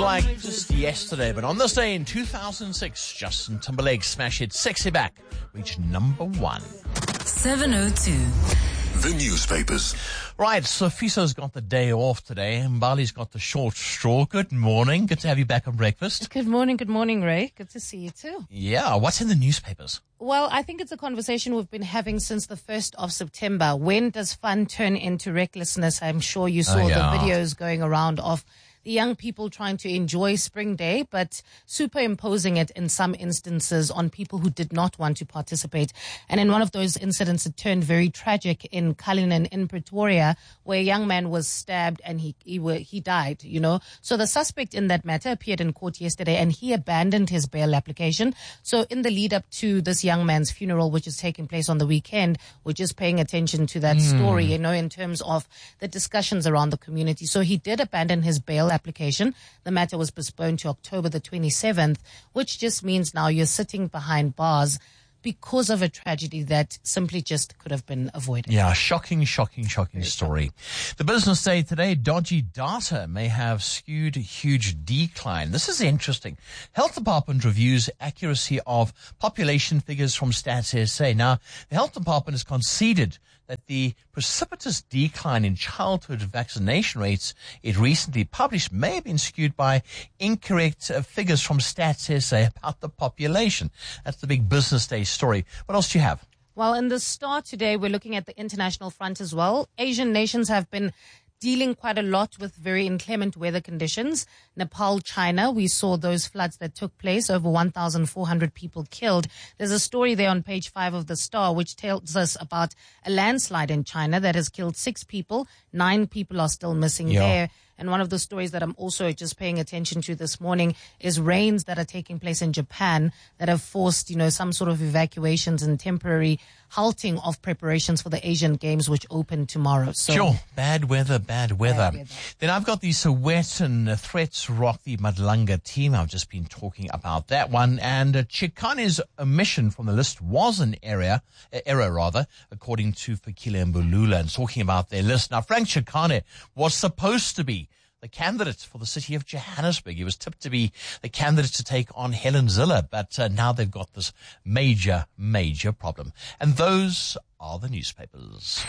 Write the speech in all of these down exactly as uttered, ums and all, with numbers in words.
like just yesterday, but on this day in two thousand six, Justin Timberlake's smash hit Sexy Back reached number one. seven oh two. The newspapers. Right, Sofiso's got the day off today, and Bali's got the short straw. Good morning. Good to have you back on breakfast. Good morning, good morning, Ray. Good to see you too. Yeah, what's in the newspapers? Well, I think it's a conversation we've been having since the first of September. When does fun turn into recklessness? I'm sure you saw Oh, yeah. the videos going around of the young people trying to enjoy Spring Day, but superimposing it in some instances on people who did not want to participate. And in one of those incidents, it turned very tragic in Cullinan in Pretoria, where a young man was stabbed and he he, were, he died, you know. So the suspect in that matter appeared in court yesterday and he abandoned his bail application. So in the lead up to this young man's funeral, which is taking place on the weekend, we're just paying attention to that mm. story, you know, in terms of the discussions around the community. So he did abandon his bail application. The matter was postponed to October the twenty-seventh, which just means now you're sitting behind bars because of a tragedy that simply just could have been avoided. Yeah, shocking, shocking, shocking Very story. Shocking. The business day today, dodgy data may have skewed huge decline. This is interesting. Health Department reviews accuracy of population figures from Stats S A. Now, the Health Department has conceded that the precipitous decline in childhood vaccination rates it recently published may have been skewed by incorrect uh, figures from Stats S A about the population. That's the big business day story. What else do you have? Well, in the Star today, we're looking at the international front as well. Asian nations have been dealing quite a lot with very inclement weather conditions. Nepal, China, we saw those floods that took place, over one thousand four hundred people killed. There's a story there on page five of the Star which tells us about a landslide in China that has killed six people. Nine people are still missing yeah. there. And one of the stories that I'm also just paying attention to this morning is rains that are taking place in Japan that have forced, you know, some sort of evacuations and temporary halting of preparations for the Asian Games, which open tomorrow. So, sure, bad weather, bad weather. Bad weather. Then I've got the Sowetan threats rock the Madlanga team. I've just been talking about that one. And uh, Chikane's omission from the list was an error, uh, error rather, according to Fikile Mbulula, and talking about their list. Now, Frank Chikane was supposed to be the candidate for the city of Johannesburg. He was tipped to be the candidate to take on Helen Zille, but uh, now they've got this major, major problem. And those are the newspapers.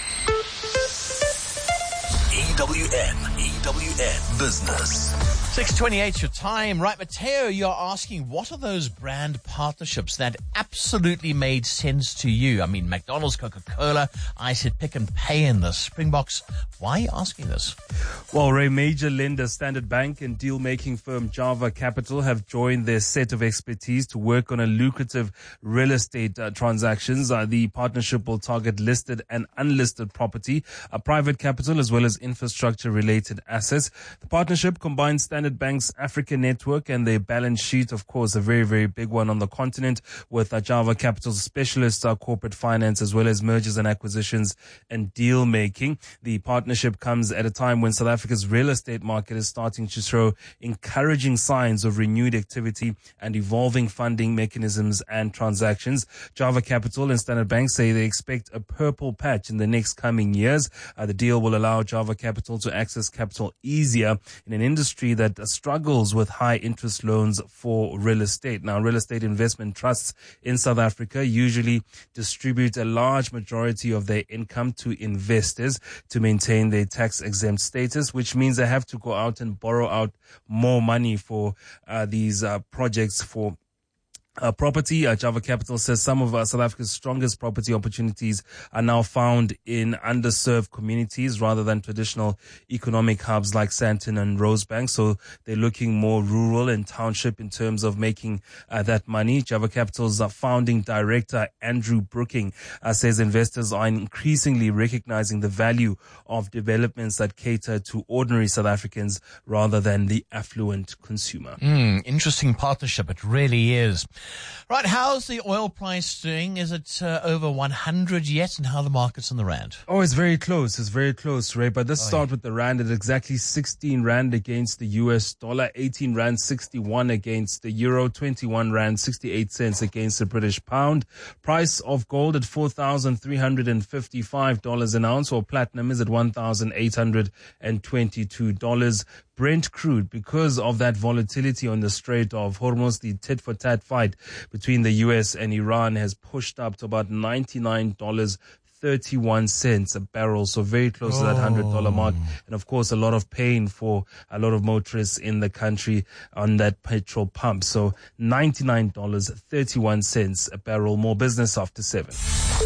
E W N, E W N Business. six twenty-eight your time. Right, Mateo, you're asking, what are those brand partnerships that absolutely made sense to you? I mean, McDonald's, Coca-Cola, I said Pick and Pay in the Springboks. Why are you asking this? Well, Ray, major lender Standard Bank and deal-making firm Java Capital have joined their set of expertise to work on a lucrative real estate uh, transactions. Uh, the partnership will target listed and unlisted property, uh, private capital, as well as infrastructure-related assets. The partnership combines Standard Bank's Africa network and their balance sheet, of course, a very, very big one on the continent, with uh, Java Capital's specialist uh, corporate finance, as well as mergers and acquisitions and deal-making. The partnership comes at a time when South Africa's real estate market is starting to show encouraging signs of renewed activity and evolving funding mechanisms and transactions. Java Capital and Standard Bank say they expect a purple patch in the next coming years. Uh, the deal will allow Java Capital to access capital easier in an industry that struggles with high interest loans for real estate. Now, real estate investment trusts in South Africa usually distribute a large majority of their income to investors to maintain their tax exempt status, which means they have to go out and borrow out more money for uh, these uh, projects for Uh, property. Uh, Java Capital says some of uh, South Africa's strongest property opportunities are now found in underserved communities rather than traditional economic hubs like Sandton and Rosebank. So they're looking more rural and township in terms of making uh, that money. Java Capital's uh, founding director, Andrew Brooking, uh, says investors are increasingly recognizing the value of developments that cater to ordinary South Africans rather than the affluent consumer. Mm, interesting partnership. It really is. Right, how's the oil price doing? Is it uh, over one hundred yet? And how are the markets in the rand? Oh, it's very close. It's very close, Ray. But let's oh, start yeah. with the rand at exactly sixteen rand against the U S dollar, eighteen rand sixty-one against the euro, twenty-one rand sixty-eight cents against the British pound. Price of gold at four thousand three hundred fifty-five dollars an ounce, or platinum is at one thousand eight hundred twenty-two dollars Brent crude, because of that volatility on the Strait of Hormuz, the tit-for-tat fight between the U S and Iran has pushed up to about ninety-nine dollars and thirty-one cents a barrel, so very close oh. to that one hundred dollars mark. And of course, a lot of pain for a lot of motorists in the country on that petrol pump. So ninety-nine dollars and thirty-one cents a barrel. More business after seven.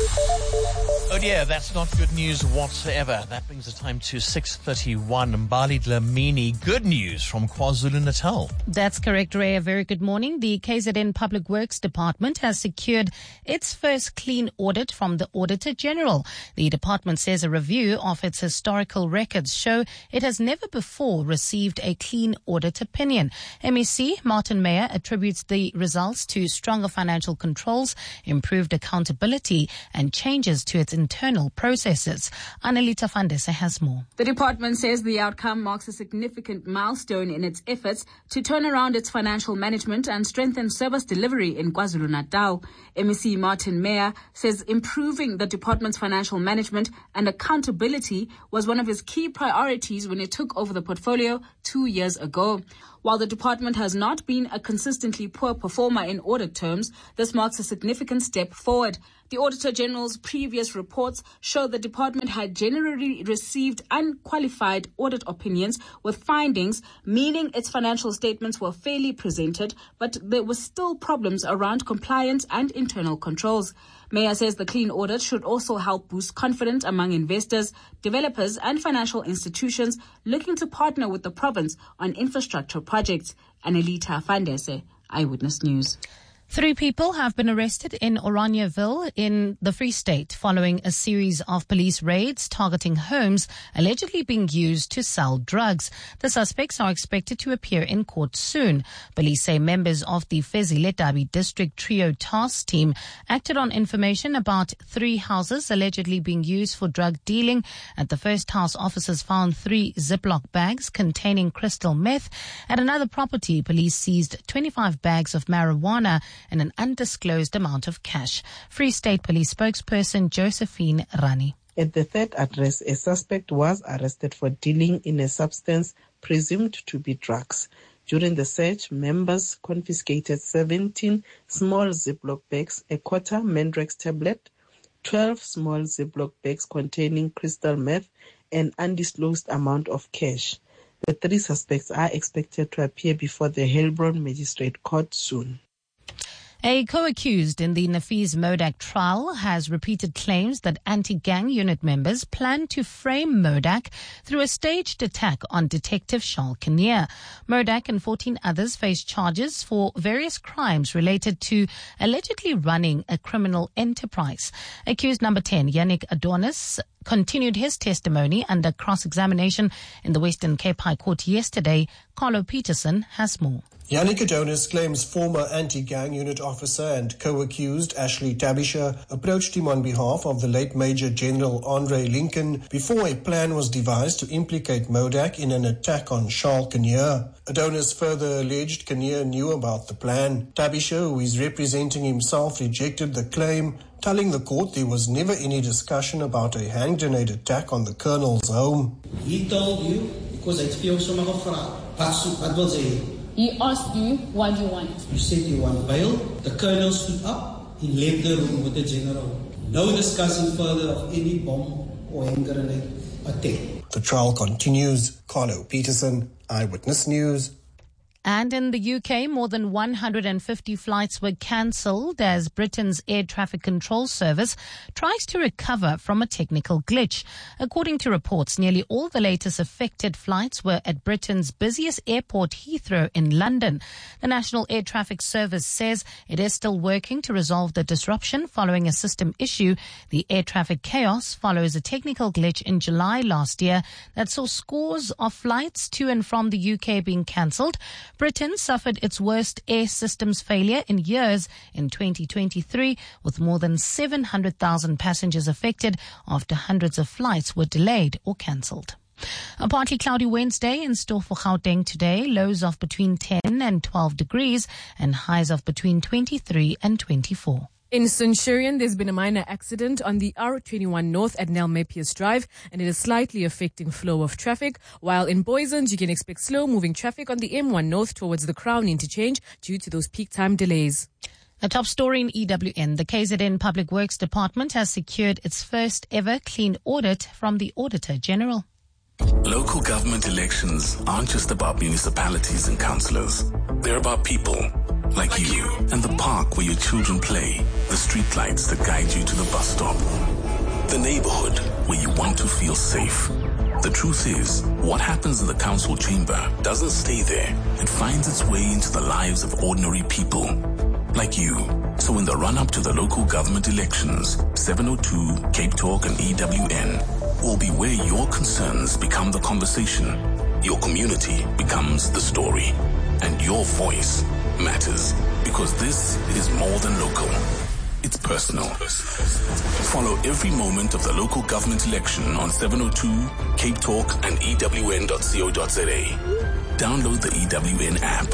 Oh dear, that's not good news whatsoever. That brings the time to six thirty-one. Mbali Dlamini, good news from KwaZulu-Natal. That's correct, Ray. A very good morning. The K Z N Public Works Department has secured its first clean audit from the Auditor General. The department says a review of its historical records show it has never before received a clean audit opinion. M E C Martin Meyer attributes the results to stronger financial controls, improved accountability, and changes to its internal processes. Annalita Fandese has more. The department says the outcome marks a significant milestone in its efforts to turn around its financial management and strengthen service delivery in KwaZulu-Natal. M E C Martin Meyer says improving the department's financial management and accountability was one of his key priorities when it took over the portfolio two years ago. While the department has not been a consistently poor performer in audit terms, this marks a significant step forward. The Auditor General's previous reports show the department had generally received unqualified audit opinions with findings, meaning its financial statements were fairly presented, but there were still problems around compliance and internal controls. Meyer says the clean audit should also help boost confidence among investors, developers and financial institutions looking to partner with the province on infrastructure projects. Annalita Fandese, Eyewitness News. Three people have been arrested in Oranieville in the Free State following a series of police raids targeting homes allegedly being used to sell drugs. The suspects are expected to appear in court soon. Police say members of the Fezile District Trio Task Team acted on information about three houses allegedly being used for drug dealing. At the first house, officers found three Ziploc bags containing crystal meth. At another property, police seized twenty-five bags of marijuana and an undisclosed amount of cash. Free State Police spokesperson Josephine Rani. At the third address, a suspect was arrested for dealing in a substance presumed to be drugs. During the search, members confiscated seventeen small Ziploc bags, a quarter Mandrex tablet, twelve small Ziploc bags containing crystal meth, and undisclosed amount of cash. The three suspects are expected to appear before the Heilbron Magistrate Court soon. A co-accused in the Nafees Modak trial has repeated claims that anti-gang unit members plan to frame Modak through a staged attack on Detective Charles Kinnear. Modak and fourteen others face charges for various crimes related to allegedly running a criminal enterprise. Accused number ten, Yannick Adonis, continued his testimony under cross-examination in the Western Cape High Court yesterday. Carlo Peterson has more. Yannick Adonis claims former anti-gang unit officer and co-accused Ashley Tabisha approached him on behalf of the late Major General Andre Lincoln before a plan was devised to implicate Modak in an attack on Charles Kinnear. Adonis further alleged Kinnear knew about the plan. Tabisha, who is representing himself, rejected the claim, telling the court there was never any discussion about a hand grenade attack on the colonel's home. He told you because I feel so much of He asked you what you want. You said you want bail. The colonel stood up. He left the room with the general. No discussing further of any bomb or hand grenade attack. The trial continues. Carlo Peterson, Eyewitness News. And in the U K, more than one hundred fifty flights were cancelled as Britain's air traffic control service tries to recover from a technical glitch. According to reports, nearly all the latest affected flights were at Britain's busiest airport, Heathrow, in London. The National Air Traffic Service says it is still working to resolve the disruption following a system issue. The air traffic chaos follows a technical glitch in July last year that saw scores of flights to and from the U K being cancelled. Britain suffered its worst air systems failure in years in twenty twenty-three, with more than seven hundred thousand passengers affected after hundreds of flights were delayed or cancelled. A partly cloudy Wednesday in store for Gauteng today, lows of between ten and twelve degrees and highs of between twenty-three and twenty-four. In Centurion, there's been a minor accident on the R twenty-one North at Nelmepius Drive, and it is slightly affecting flow of traffic. While in Boisens, you can expect slow-moving traffic on the M one North towards the Crown interchange due to those peak time delays. A top story in E W N. The K Z N Public Works Department has secured its first ever clean audit from the Auditor General. Local government elections aren't just about municipalities and councillors. They're about people like you and the park where your children play, the streetlights that guide you to the bus stop, the neighborhood where you want to feel safe. The truth is, what happens in the council chamber doesn't stay there. It finds its way into the lives of ordinary people like you. So in the run-up to the local government elections, seven oh two, Cape Talk and E W N will be where your concerns become the conversation, your community becomes the story, and your voice matters, because this is more than local. It's personal. Follow every moment of the local government election on seven oh two, Cape Talk and E W N dot co dot za. Download the E W N app.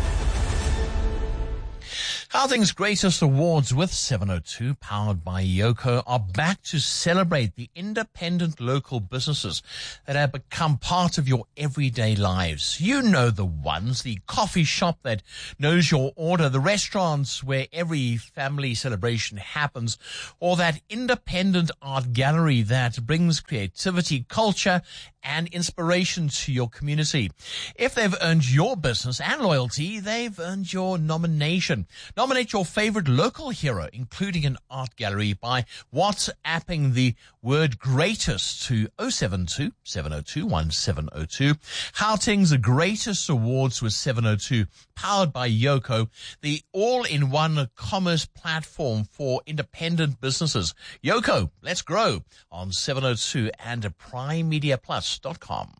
Gauteng's greatest awards with seven oh two, powered by Yoco, are back to celebrate the independent local businesses that have become part of your everyday lives. You know the ones, the coffee shop that knows your order, the restaurants where every family celebration happens, or that independent art gallery that brings creativity, culture, and inspiration to your community. If they've earned your business and loyalty, they've earned your nomination. Nominate your favorite local hero, including an art gallery, by WhatsApping the word greatest to oh seven two, seven oh two, one seven oh two. Gauteng's greatest awards with seven oh two, powered by Yoco, the all-in-one commerce platform for independent businesses. Yoco, let's grow on seven oh two and prime media plus dot com.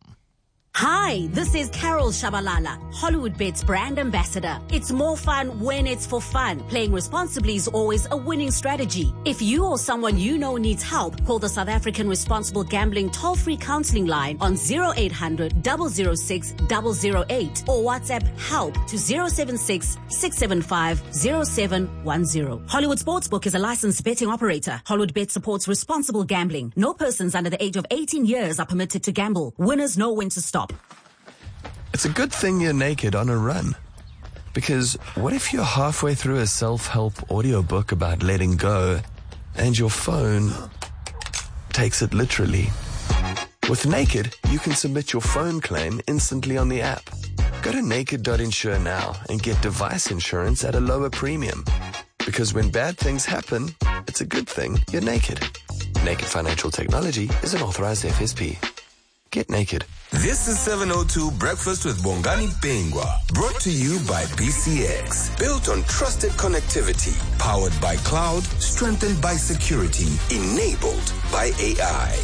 Hi, this is Carol Shabalala, HollywoodBets brand ambassador. It's more fun when it's for fun. Playing responsibly is always a winning strategy. If you or someone you know needs help, call the South African Responsible Gambling toll-free counseling line on zero eight hundred, double oh six, double oh eight or WhatsApp help to zero seven six, six seven five, zero seven one zero. Hollywood Sportsbook is a licensed betting operator. HollywoodBet supports responsible gambling. No persons under the age of eighteen years are permitted to gamble. Winners know when to stop. It's a good thing you're naked on a run. Because what if you're halfway through a self-help audiobook about letting go and your phone takes it literally? With Naked, you can submit your phone claim instantly on the app. Go to naked dot insure now and get device insurance at a lower premium. Because when bad things happen, it's a good thing you're naked. Naked Financial Technology is an authorized F S P. Get naked. This is seven oh two Breakfast with Bongani Pengwa, brought to you by B C X. Built on trusted connectivity, powered by cloud, strengthened by security, enabled by A I.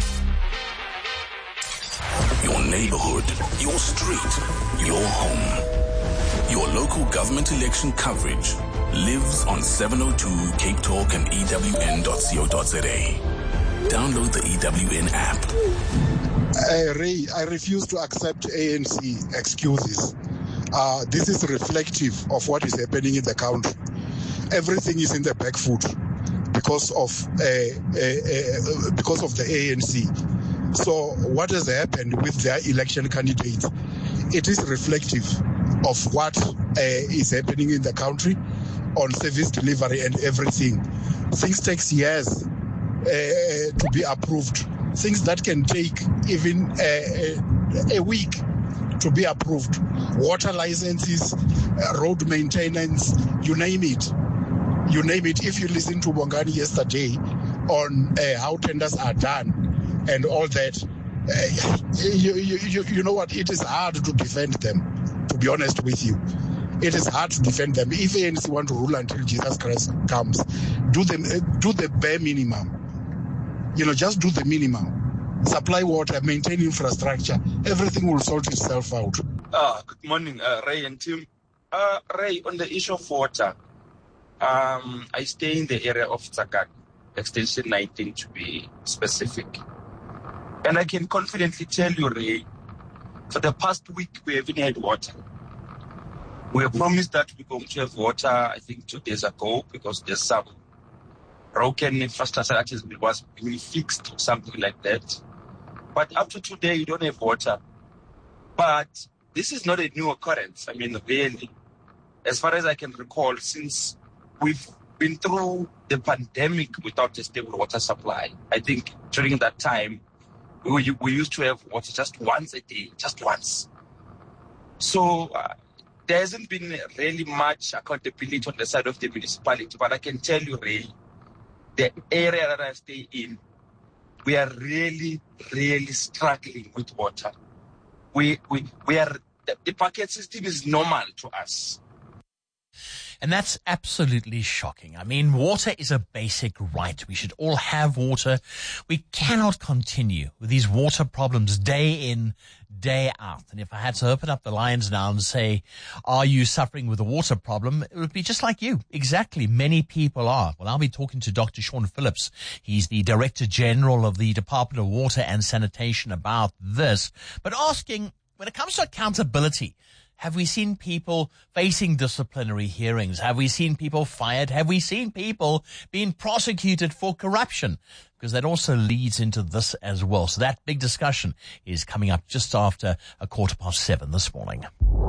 Your neighborhood, your street, your home. Your local government election coverage lives on seven oh two Cape Talk and E W N dot co dot za. Download the E W N app. Uh, Ray, I refuse to accept A N C excuses. Uh, this is reflective of what is happening in the country. Everything is in the back foot because of uh, uh, uh, because of the A N C. So what has happened with their election candidates? It is reflective of what uh, is happening in the country on service delivery and everything. Things takes years uh, to be approved. Things that can take even a, a, a week to be approved. Water licenses, uh, road maintenance, you name it. You name it. If you listen to Bongani yesterday on uh, how tenders are done and all that, uh, you, you, you know what? It is hard to defend them, to be honest with you. It is hard to defend them. If A N C want to rule until Jesus Christ comes, do the, uh, do the bare minimum. You know, just do the minimum. Supply water, maintain infrastructure. Everything will sort itself out. Uh, good morning, uh, Ray and Tim. Uh, Ray, on the issue of water, um, I stay in the area of Tsakak, extension nineteen to be specific. And I can confidently tell you, Ray, for the past week, we haven't had water. We were promised that we're going to have water, I think, two days ago, because there's some broken infrastructure that is, was being fixed or something like that. But up to today, you don't have water. But this is not a new occurrence. I mean, really, as far as I can recall, since we've been through the pandemic without a stable water supply, I think during that time, we, we used to have water just once a day, just once. So uh, there hasn't been really much accountability on the side of the municipality. But I can tell you, Ray, the area that I stay in, we are really, really struggling with water. We, we, we are, the, the bucket system is normal to us. And that's absolutely shocking. I mean, water is a basic right. We should all have water. We cannot continue with these water problems day in, day out. And if I had to open up the lines now and say, are you suffering with a water problem? It would be just like you. Exactly. Many people are. Well, I'll be talking to Doctor Sean Phillips. He's the Director General of the Department of Water and Sanitation about this. But asking, when it comes to accountability, have we seen people facing disciplinary hearings? Have we seen people fired? Have we seen people being prosecuted for corruption? Because that also leads into this as well. So that big discussion is coming up just after a quarter past seven this morning.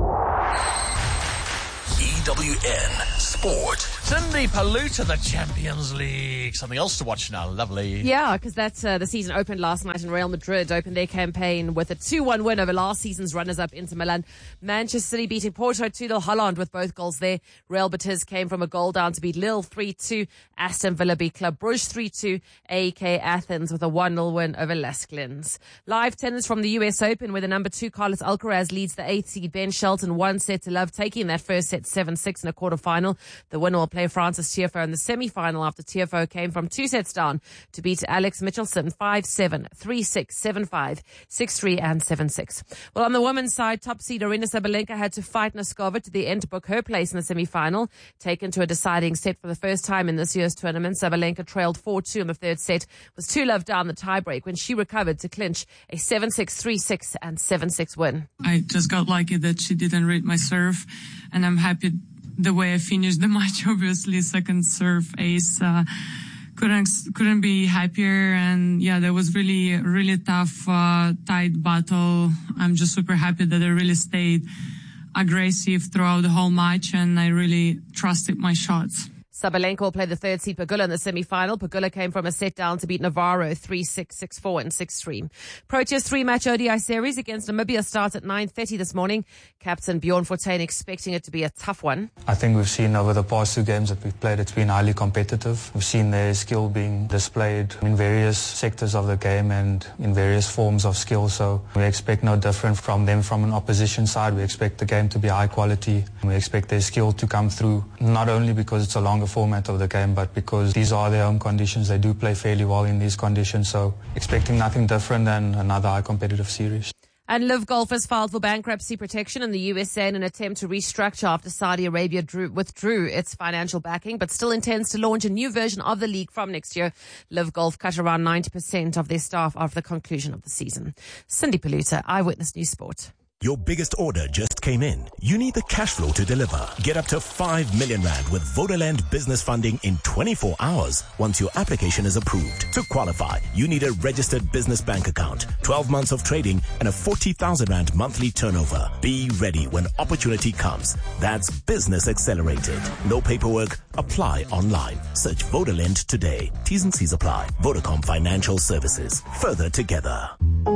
E W N Sport. Cindy Paluta, the Champions League. Something else to watch now. Lovely. Yeah, because that's uh, the season opened last night, and Real Madrid opened their campaign with a two one win over last season's runners-up Inter Milan. Manchester City beating Porto two nil. Holland with both goals there. Real Betis came from a goal down to beat Lille three two. Aston Villa beat Club Brugge three two. A E K Athens with a one nil win over Las Glins. Live tennis from the U S Open, where the number two Carlos Alcaraz leads the eighth seed Ben Shelton one set to love, taking that first set seven six in a quarterfinal. The winner will play Francis Tiafoe in the semi-final after Tiafoe came from two sets down to beat Alex Michelson five seven, three six, seven five, six three and seven six. Well, on the women's side, top seed Aryna Sabalenka had to fight Noskova to the end to book her place in the semi-final. Taken to a deciding set for the first time in this year's tournament, Sabalenka trailed four two in the third set, was two love down the tiebreak when she recovered to clinch a seven six, three six and seven six win. I just got lucky that she didn't read my serve, and I'm happy the way I finished the match. Obviously, second serve ace. Uh, couldn't couldn't be happier, and yeah, that was really really tough, uh, tight battle. I'm just super happy that I really stayed aggressive throughout the whole match, and I really trusted my shots. Sabalenka will play the third seed Pegula in the semi-final. Pegula came from a set down to beat Navarro three six, six four and six three. Proteas three-match O D I series against Namibia starts at nine thirty this morning. Captain Bjorn Fortuin expecting it to be a tough one. I think we've seen over the past two games that we've played, it's been highly competitive. We've seen their skill being displayed in various sectors of the game and in various forms of skill. So we expect no different from them from an opposition side. We expect the game to be high quality. We expect their skill to come through, not only because it's a longer format of the game, but because these are their home conditions. They do play fairly well in these conditions, so expecting nothing different than another high competitive series. And Live Golf has filed for bankruptcy protection in the U S A in an attempt to restructure after Saudi Arabia drew, withdrew its financial backing, but still intends to launch a new version of the league from next year. Live Golf cut around ninety percent of their staff after the conclusion of the season. Cindy Paluta, Eyewitness News Sport. Your biggest order just came in. You need the cash flow to deliver. Get up to five million rand with Vodaland business funding in twenty-four hours once your application is approved. To qualify, you need a registered business bank account, twelve months of trading, and a forty thousand rand monthly turnover. Be ready when opportunity comes. That's Business Accelerated. No paperwork. Apply online. Search Vodaland today. T's and C's apply. Vodacom Financial Services. Further together.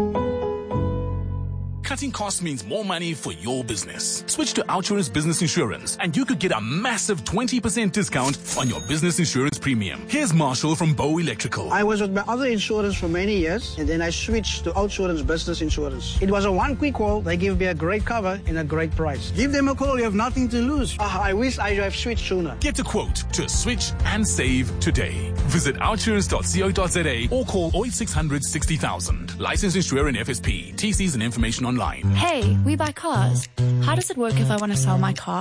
Cutting costs means more money for your business. Switch to Outsurance Business Insurance and you could get a massive twenty percent discount on your business insurance premium. Here's Marshall from Bow Electrical. I was with my other insurance for many years and then I switched to Outsurance Business Insurance. It was a one quick call. They give me a great cover and a great price. Give them a call. You have nothing to lose. Uh, I wish I have switched sooner. Get a quote to switch and save today. Visit outsurance dot co dot za or call oh eight six hundred, sixty thousand. Licensed insurer and F S P. T Cs and information online. Hey, we buy cars. How does it work if I want to sell my car?